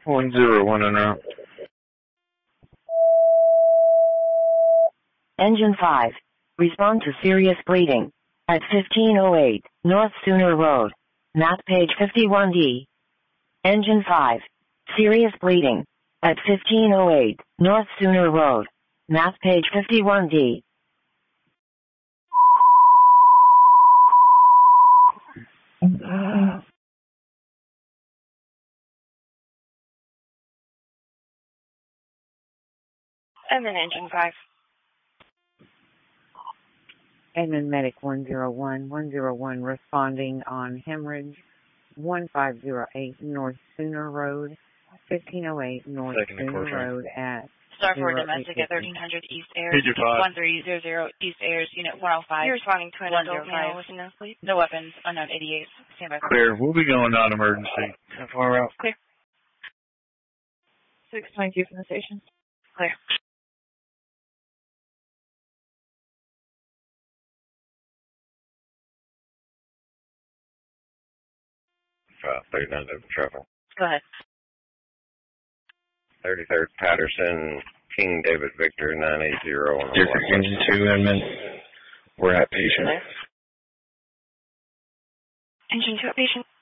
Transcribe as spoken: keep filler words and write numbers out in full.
one zero one en route. Engine five. Respond to serious bleeding. At fifteen oh eight, North Sooner Road. Map page fifty-one D. Engine five. Serious bleeding. At fifteen oh eight, North Sooner Road. Map page fifty-one D. And then engine five. Edmund Medic one zero one, one zero one responding on hemorrhage one five zero eight North Sooner Road, fifteen oh eight North Second Sooner Road at Star four Domestic at thirteen hundred East Airs, Pager five. one three zero zero East Airs, Unit one oh five. You're responding to an adult male with no sleep. No weapons, unknown eighty-eight. Stand by. Clear. We'll be going on emergency. How far out? Clear. six twenty-two from the station. Clear. five thirty-nine over traffic. Go ahead. thirty-third Patterson, King David Victor nine eight zero. District Engine two, Edmund. We're at patient. Engine two at patient.